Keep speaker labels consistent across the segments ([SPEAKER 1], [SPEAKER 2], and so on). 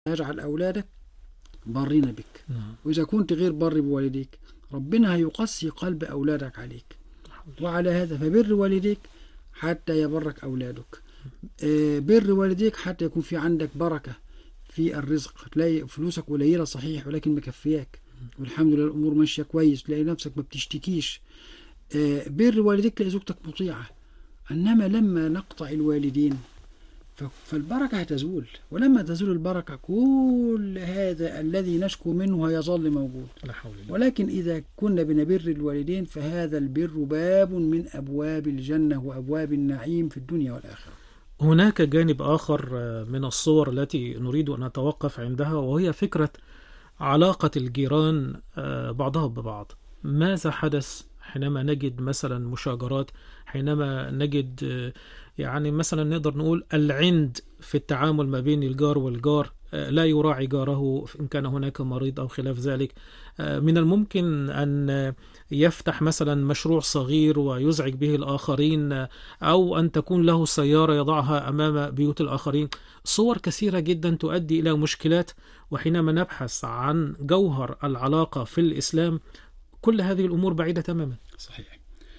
[SPEAKER 1] يجعل أولادك بارين بك. وإذا كنت غير بر بوالديك ربنا هيقسي قلب أولادك عليك. وعلى هذا فبر والديك حتى يبرك أولادك. بر والديك حتى يكون في عندك بركة في الرزق. تلاقي فلوسك قليلة صحيح ولكن مكفياك والحمد لله الأمور ماشية كويس، تلاقي نفسك ما بتشتكيش. بر والديك تلاقي زوجتك مطيعة. إنما لما نقطع الوالدين فالبركة هتزول، ولما تزول البركة كل هذا الذي نشكو منه هيظل موجود. ولكن إذا كنا بنبر الوالدين فهذا البر باب من أبواب الجنة وأبواب النعيم في الدنيا والآخرة.
[SPEAKER 2] هناك جانب آخر من الصور التي نريد أن نتوقف عندها، وهي فكرة علاقة الجيران بعضها ببعض. ماذا حدث حينما نجد مثلا مشاجرات، حينما نجد يعني مثلا نقدر نقول العند في التعامل ما بين الجار والجار، لا يراعي جاره إن كان هناك مريض أو خلاف ذلك. من الممكن أن يفتح مثلا مشروع صغير ويزعج به الآخرين، أو أن تكون له سيارة يضعها أمام بيوت الآخرين. صور كثيرة جدا تؤدي إلى مشكلات. وحينما نبحث عن جوهر العلاقة في الإسلام كل هذه الأمور بعيدة تماما.
[SPEAKER 1] صحيح.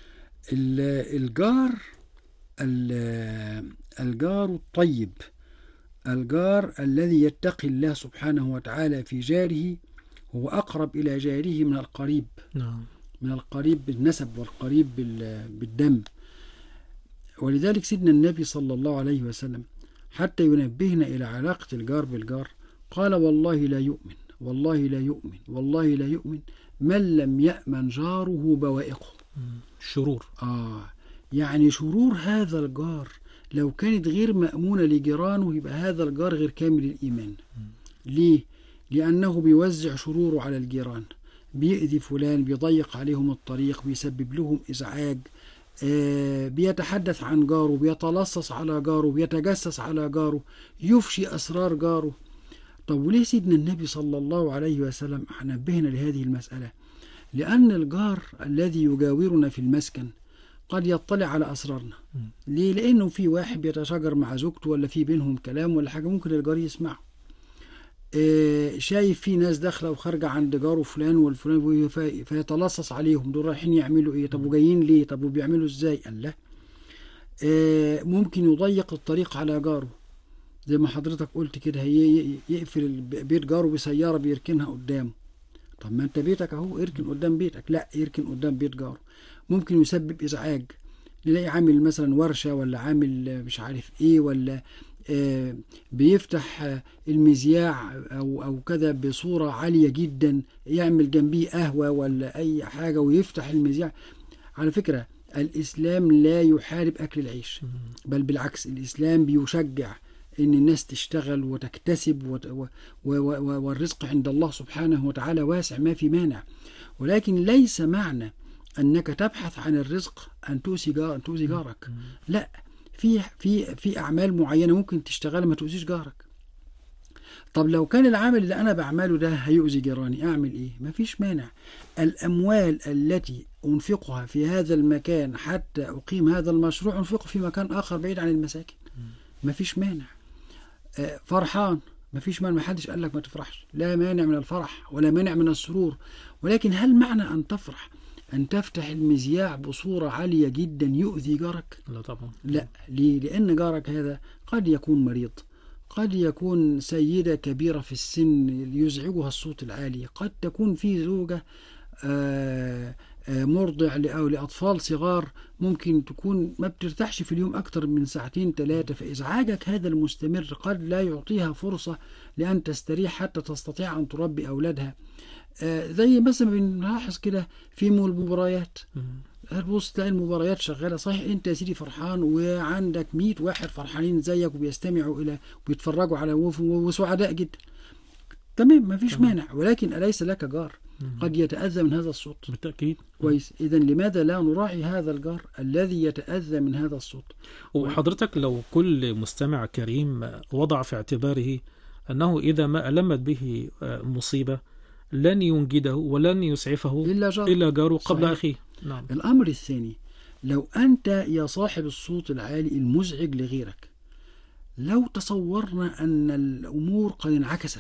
[SPEAKER 1] الجار الطيب، الجار الذي يتقي الله سبحانه وتعالى في جاره هو أقرب إلى جاره من القريب.
[SPEAKER 2] نعم.
[SPEAKER 1] من القريب بالنسب والقريب بالدم. ولذلك سيدنا النبي صلى الله عليه وسلم حتى ينبهنا إلى علاقة الجار بالجار قال والله لا يؤمن، والله لا يؤمن، والله لا يؤمن من لم يأمن جاره بوائقه.
[SPEAKER 2] شرور.
[SPEAKER 1] يعني شرور هذا الجار لو كانت غير مأمونة لجيرانه يبقى هذا الجار غير كامل الإيمان. ليه؟ لأنه بيوزع شروره على الجيران، بيأذي فلان، بيضيق عليهم الطريق، بيسبب لهم إزعاج، بيتحدث عن جاره، بيتلصص على جاره، بيتجسس على جاره، يفشي أسرار جاره. طب وليه سيدنا النبي صلى الله عليه وسلم نبهنا لهذه المسألة؟ لأن الجار الذي يجاورنا في المسكن قد يطلع على أسرارنا. ليه؟ لأنه في واحد بيتشاجر مع زوجته ولا في بينهم كلام ولا حاجة ممكن الجار يسمعه. شايف في ناس داخلة وخارجة عند جاره فلان والفلان فيتلصص عليهم، دول رايحين يعملوا ايه؟ طب وجايين ليه؟ طب وبيعملوا ازاي؟ قال لا. ممكن يضيق الطريق على جاره زي ما حضرتك قلت كده، يقفل بيت جاره بسيارة بيركنها قدامه. طب ما انت بيتك اهو اركن قدام بيتك، لا يركن قدام بيت جاره. ممكن يسبب ازعاج، نلاقي عامل مثلا ورشة ولا عامل مش عارف ايه، ولا بيفتح المذياع او كذا بصورة عالية جدا، يعمل جنبيه قهوة ولا اي حاجة ويفتح المذياع. على فكرة الاسلام لا يحارب اكل العيش، بل بالعكس الاسلام بيشجع ان الناس تشتغل وتكتسب والرزق عند الله سبحانه وتعالى واسع ما في مانع. ولكن ليس معنى انك تبحث عن الرزق ان تؤذي جارك. لا، في اعمال معينه ممكن تشتغلها ما تؤذيش جارك. طب لو كان العمل اللي انا بعمله ده هيؤذي جيراني اعمل ايه؟ ما فيش مانع. الاموال التي انفقها في هذا المكان حتى اقيم هذا المشروع انفقه في مكان اخر بعيد عن المساكن، ما فيش مانع. فرحان، ما فيش مانع، ما حدش قال لك ما تفرحش، لا مانع من الفرح ولا مانع من السرور. ولكن هل معنى ان تفرح أن تفتح المذياع بصورة عالية جدا يؤذي جارك؟
[SPEAKER 2] لا طبعا.
[SPEAKER 1] لا. ليه؟ لأن جارك هذا قد يكون مريض، قد يكون سيدة كبيرة في السن يزعجها الصوت العالي، قد تكون في زوجة مرضع أو لأطفال صغار ممكن تكون ما بترتاحش في اليوم أكتر من ساعتين 3، فإزعاجك هذا المستمر قد لا يعطيها فرصة لأن تستريح حتى تستطيع أن تربي أولادها. زي مثلا بنلاحظ كده في المباريات، هتبص تلاقي المباريات شغاله صحيح، انت يا سيدي فرحان وعندك 100 واحد فرحانين زيك وبيستمعوا الى وبيتفرجوا على وسعداء جدا، تمام ما فيش مانع. ولكن أليس لك جار قد يتأذى من هذا الصوت؟
[SPEAKER 2] بالتأكيد.
[SPEAKER 1] كويس. إذا لماذا لا نراعي هذا الجار الذي يتأذى من هذا الصوت؟
[SPEAKER 2] وحضرتك لو كل مستمع كريم وضع في اعتباره أنه إذا ما ألمت به مصيبة لن ينجده ولن يسعفه إلا جاره قبل أخيه.
[SPEAKER 1] نعم. الأمر الثاني، لو أنت يا صاحب الصوت العالي المزعج لغيرك لو تصورنا أن الأمور قد انعكست